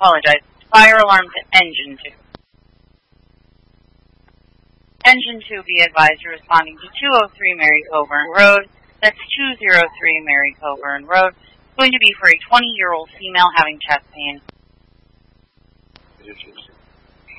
apologize. Fire alarm to engine 2. Engine 2, be advised, you're responding to 203 Mary Coburn Road. That's 203 Mary Coburn Road. It's going to be for a 20-year-old female having chest pain.